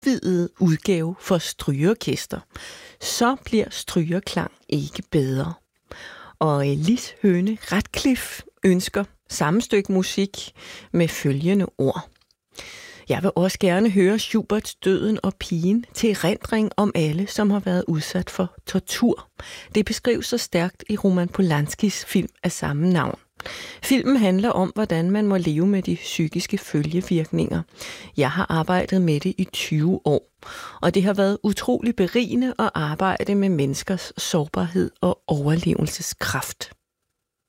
udvidet udgave for strygeorkester. Så bliver strygerklang ikke bedre. Og Lis Høne Ratcliffe ønsker samme stykke musik med følgende ord. Jeg vil også gerne høre Schuberts Døden og pigen til erindring om alle, som har været udsat for tortur. Det beskrives så stærkt i Roman Polanskis film af samme navn. Filmen handler om, hvordan man må leve med de psykiske følgevirkninger. Jeg har arbejdet med det i 20 år, og det har været utrolig berigende at arbejde med menneskers sårbarhed og overlevelseskraft.